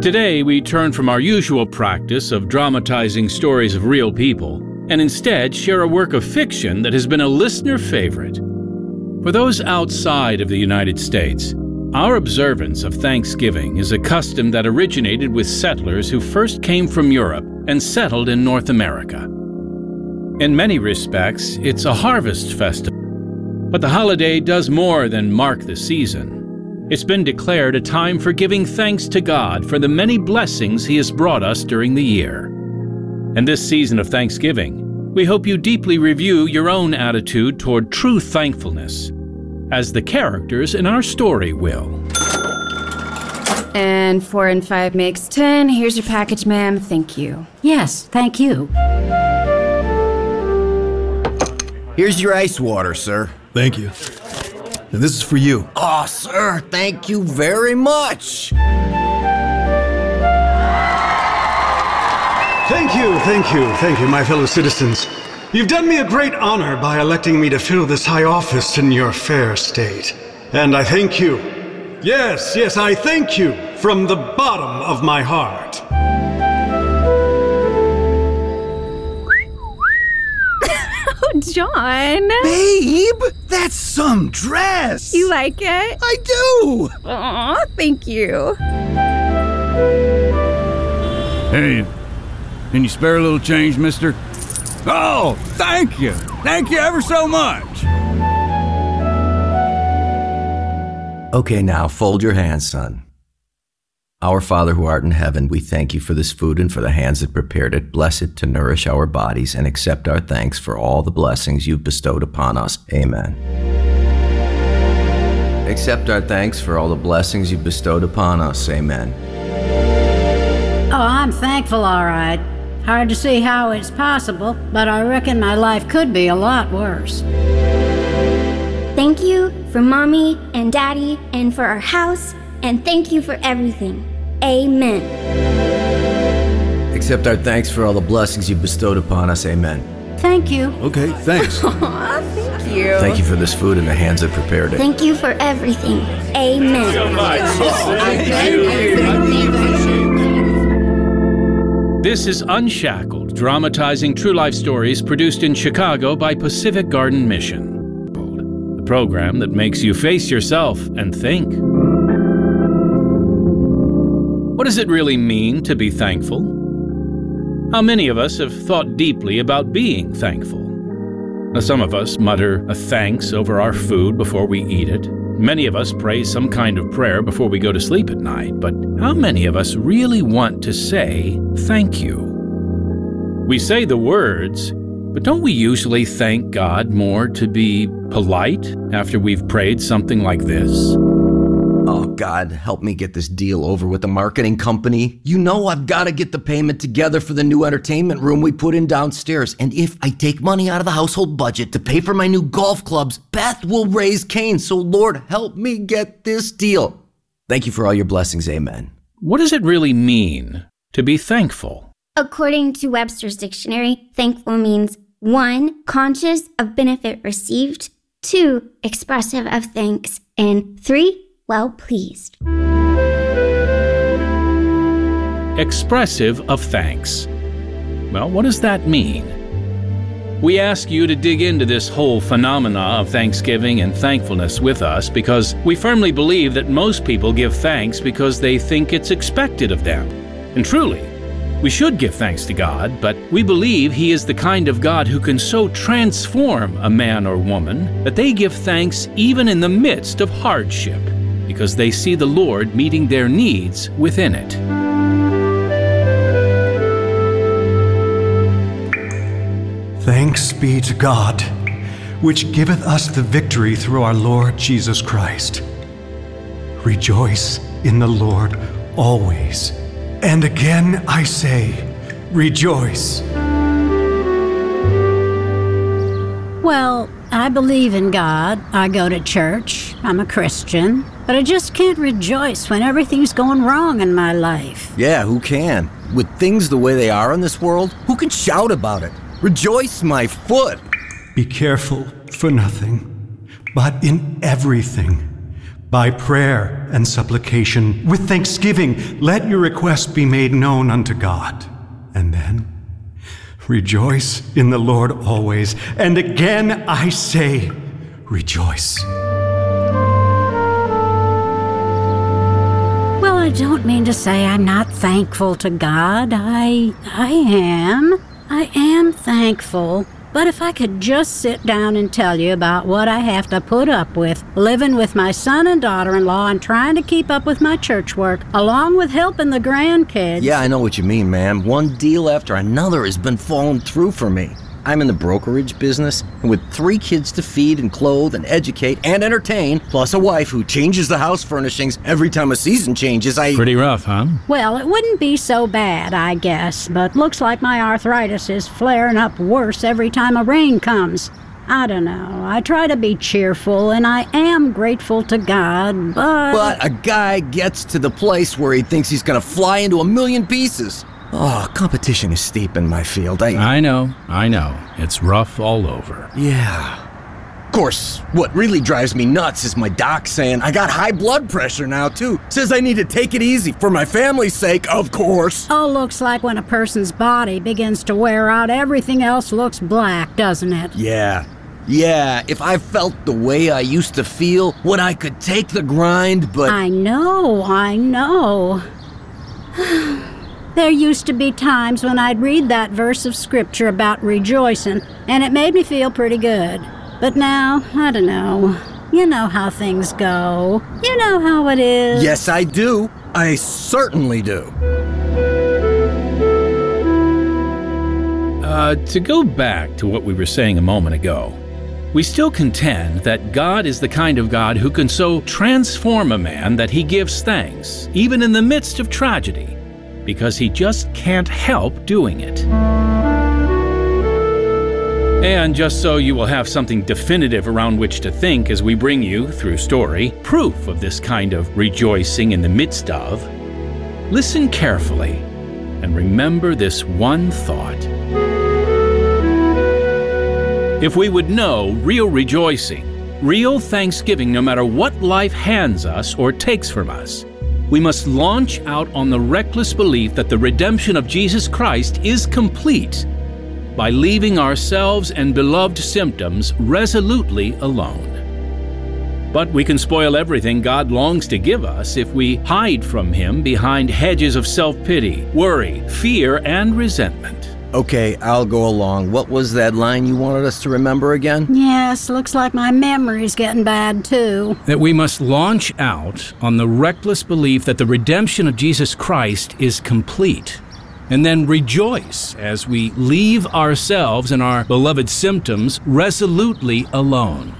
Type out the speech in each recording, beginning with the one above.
Today, we turn from our usual practice of dramatizing stories of real people and instead share a work of fiction that has been a listener favorite. For those outside of the United States, our observance of Thanksgiving is a custom that originated with settlers who first came from Europe and settled in North America. In many respects, it's a harvest festival, but the holiday does more than mark the season. It's been declared a time for giving thanks to God for the many blessings He has brought us during the year. In this season of Thanksgiving, we hope you deeply review your own attitude toward true thankfulness, as the characters in our story will. And 4 and 5 makes 10. Here's your package, ma'am. Thank you. Yes, thank you. Here's your ice water, sir. Thank you. And this is for you. Oh, sir, thank you very much. Thank you, my fellow citizens. You've done me a great honor by electing me to fill this high office in your fair state. And I thank you. Yes, I thank you from the bottom of my heart. Oh, John. Babe, that's some dress. You like it? I do. Aw, thank you. Hey, can you spare a little change, mister? Oh, thank you. Thank you ever so much. Okay, now, fold your hands, son. Our Father who art in heaven, we thank you for this food and for the hands that prepared it. Bless it to nourish our bodies and accept our thanks for all the blessings you've bestowed upon us. Amen. Accept our thanks for all the blessings you've bestowed upon us. Amen. Oh, I'm thankful, all right. Hard to see how it's possible, but I reckon my life could be a lot worse. Thank you for Mommy and Daddy and for our house, and thank you for everything. Amen. Accept our thanks for all the blessings you've bestowed upon us. Amen. Thank you. Okay, thanks. Aw, thank you. Thank you for this food and the hands that prepared it. Thank you for everything. Amen. This is Unshackled, dramatizing true life stories produced in Chicago by Pacific Garden Mission. The program that makes you face yourself and think. What does it really mean to be thankful? How many of us have thought deeply about being thankful? Now, some of us mutter a thanks over our food before we eat it. Many of us pray some kind of prayer before we go to sleep at night. But how many of us really want to say thank you? We say the words, but don't we usually thank God more to be polite after we've prayed something like this? Oh, God, help me get this deal over with the marketing company. You know I've got to get the payment together for the new entertainment room we put in downstairs. And if I take money out of the household budget to pay for my new golf clubs, Beth will raise Cain. So, Lord, help me get this deal. Thank you for all your blessings. Amen. What does it really mean to be thankful? According to Webster's dictionary, thankful means 1. Conscious of benefit received, 2. Expressive of thanks, and 3. Well pleased. Expressive of thanks. Well, what does that mean? We ask you to dig into this whole phenomena of thanksgiving and thankfulness with us because we firmly believe that most people give thanks because they think it's expected of them. And truly, we should give thanks to God, but we believe He is the kind of God who can so transform a man or woman that they give thanks even in the midst of hardship, because they see the Lord meeting their needs within it. Thanks be to God, which giveth us the victory through our Lord Jesus Christ. Rejoice in the Lord always. And again I say, rejoice. Well, I believe in God. I go to church. I'm a Christian. But I just can't rejoice when everything's going wrong in my life. Yeah, who can? With things the way they are in this world, who can shout about it? Rejoice, my foot! Be careful for nothing, but in everything, By prayer and supplication, with thanksgiving, let your requests be made known unto God. And then, rejoice in the Lord always. And again I say, rejoice. Well, I don't mean to say I'm not thankful to God. I am thankful. But if I could just sit down and tell you about what I have to put up with, living with my son and daughter-in-law and trying to keep up with my church work, along with helping the grandkids. Yeah, I know what you mean, ma'am. One deal after another has been falling through for me. I'm in the brokerage business, and with 3 kids to feed and clothe and educate and entertain, plus a wife who changes the house furnishings every time a season changes, Pretty rough, huh? Well, it wouldn't be so bad, I guess, but looks like my arthritis is flaring up worse every time a rain comes. I don't know. I try to be cheerful, and I am grateful to God, But a guy gets to the place where he thinks he's gonna fly into a million pieces. Oh, competition is steep in my field. I know. It's rough all over. Yeah. Of course, what really drives me nuts is my doc saying I got high blood pressure now, too. Says I need to take it easy for my family's sake, of course. Oh, looks like when a person's body begins to wear out, everything else looks black, doesn't it? Yeah, if I felt the way I used to feel, when I could take the grind, but... I know. There used to be times when I'd read that verse of scripture about rejoicing, and it made me feel pretty good. But now, I don't know. You know how things go. You know how it is. Yes, I do. I certainly do. To go back to what we were saying a moment ago, we still contend that God is the kind of God who can so transform a man that he gives thanks, even in the midst of tragedy, because he just can't help doing it. And just so you will have something definitive around which to think as we bring you, through story, proof of this kind of rejoicing in the midst of, listen carefully and remember this one thought. If we would know real rejoicing, real thanksgiving no matter what life hands us or takes from us, we must launch out on the reckless belief that the redemption of Jesus Christ is complete by leaving ourselves and beloved symptoms resolutely alone. But we can spoil everything God longs to give us if we hide from Him behind hedges of self-pity, worry, fear, and resentment. Okay, I'll go along. What was that line you wanted us to remember again? Yes, looks like my memory's getting bad, too. That we must launch out on the reckless belief that the redemption of Jesus Christ is complete, and then rejoice as we leave ourselves and our beloved symptoms resolutely alone.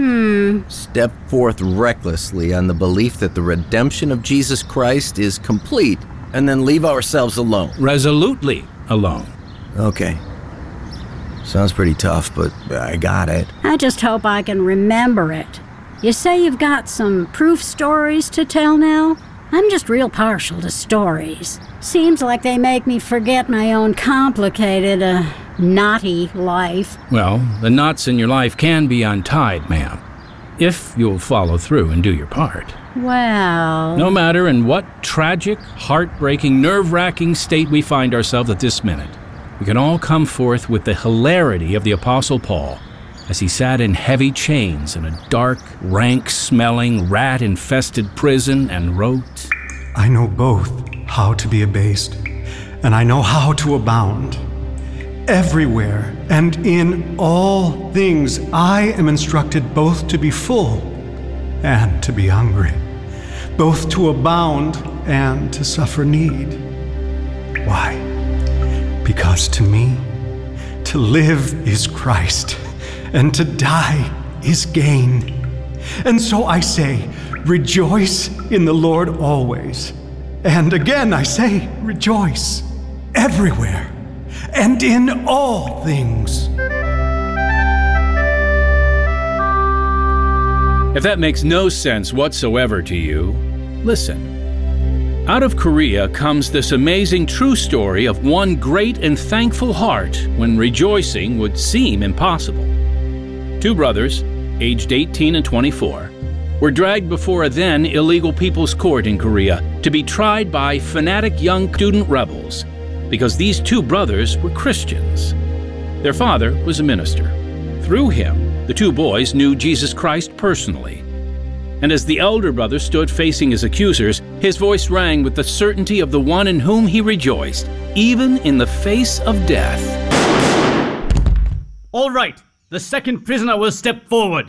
Step forth recklessly on the belief that the redemption of Jesus Christ is complete, and then leave ourselves alone. Resolutely alone. Okay. Sounds pretty tough, but I got it. I just hope I can remember it. You say you've got some proof stories to tell now? I'm just real partial to stories. Seems like they make me forget my own complicated, knotty life. Well, the knots in your life can be untied, ma'am, if you'll follow through and do your part. Well... No matter in what tragic, heartbreaking, nerve-wracking state we find ourselves at this minute, we can all come forth with the hilarity of the Apostle Paul as he sat in heavy chains in a dark, rank-smelling, rat-infested prison and wrote, I know both how to be abased, and I know how to abound. Everywhere and in all things I am instructed both to be full and to be hungry, both to abound and to suffer need. Why? Because to me, to live is Christ, and to die is gain. And so I say, rejoice in the Lord always. And again I say, rejoice everywhere and in all things. If that makes no sense whatsoever to you, listen. Out of Korea comes this amazing true story of one great and thankful heart when rejoicing would seem impossible. Two brothers, aged 18 and 24, were dragged before a then illegal people's court in Korea to be tried by fanatic young student rebels because these two brothers were Christians. Their father was a minister. Through him, the two boys knew Jesus Christ personally. And as the elder brother stood facing his accusers, his voice rang with the certainty of the one in whom he rejoiced, even in the face of death. All right, the second prisoner will step forward.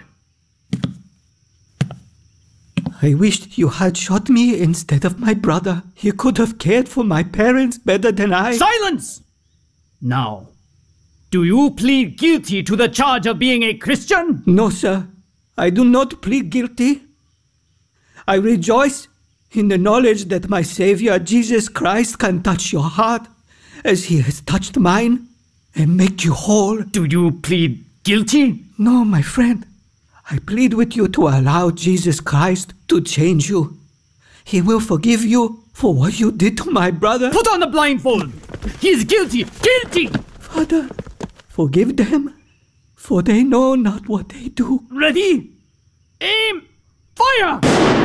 I wished you had shot me instead of my brother. He could have cared for my parents better than I. Silence! Now, do you plead guilty to the charge of being a Christian? No, sir. I do not plead guilty. I rejoice in the knowledge that my Savior, Jesus Christ, can touch your heart as he has touched mine and make you whole. Do you plead guilty? No, my friend. I plead with you to allow Jesus Christ to change you. He will forgive you for what you did to my brother. Put on the blindfold! He is guilty! Guilty! Father, forgive them, for they know not what they do. Ready? Aim! Fire!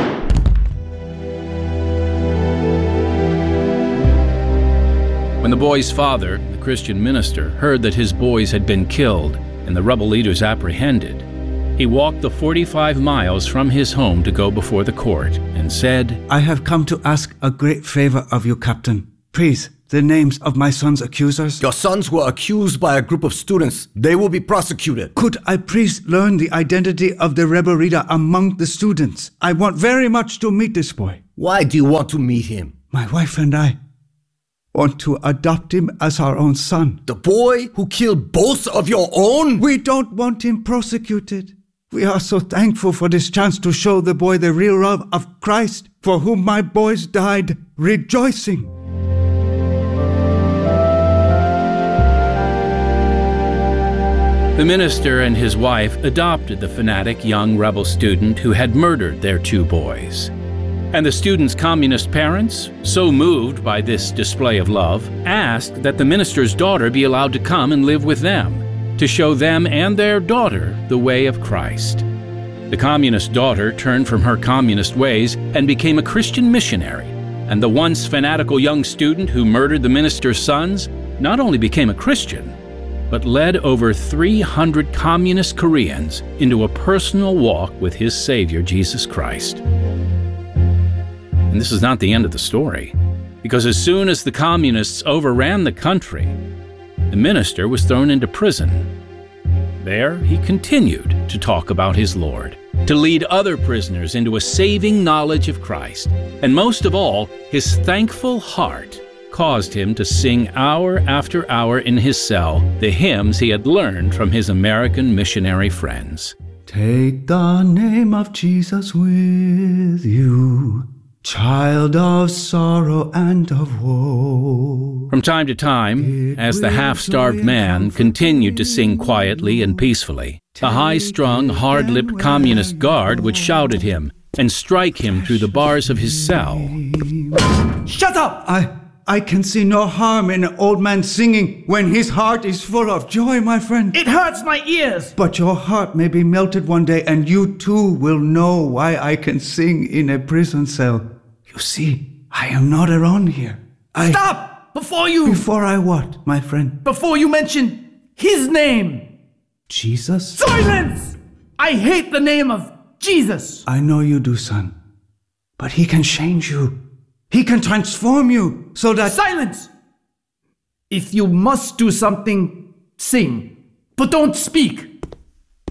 When the boy's father, the Christian minister, heard that his boys had been killed and the rebel leaders apprehended, he walked the 45 miles from his home to go before the court and said, I have come to ask a great favor of you, Captain. Please, the names of my son's accusers. Your sons were accused by a group of students. They will be prosecuted. Could I please learn the identity of the rebel leader among the students? I want very much to meet this boy. Why do you want to meet him? My wife and I want to adopt him as our own son. The boy who killed both of your own? We don't want him prosecuted. We are so thankful for this chance to show the boy the real love of Christ, for whom my boys died, rejoicing. The minister and his wife adopted the fanatic young rebel student who had murdered their two boys. And the student's communist parents, so moved by this display of love, asked that the minister's daughter be allowed to come and live with them, to show them and their daughter the way of Christ. The communist daughter turned from her communist ways and became a Christian missionary, and the once fanatical young student who murdered the minister's sons not only became a Christian, but led over 300 communist Koreans into a personal walk with his Savior, Jesus Christ. And this is not the end of the story, because as soon as the communists overran the country, the minister was thrown into prison. There, he continued to talk about his Lord, to lead other prisoners into a saving knowledge of Christ. And most of all, his thankful heart caused him to sing hour after hour in his cell the hymns he had learned from his American missionary friends. Take the name of Jesus with you, child of sorrow and of woe. From time to time, as the half-starved man continued to sing quietly and peacefully, the high-strung, hard-lipped communist guard would shout at him and strike him through the bars of his cell. Shut up! I can see no harm in an old man singing when his heart is full of joy, my friend. It hurts my ears! But your heart may be melted one day, and you too will know why I can sing in a prison cell. You see, I am not alone here. Stop! Before I what, my friend? Before you mention his name! Jesus? Silence! I hate the name of Jesus! I know you do, son. But he can change you. He can transform you so that... Silence! If you must do something, sing. But don't speak.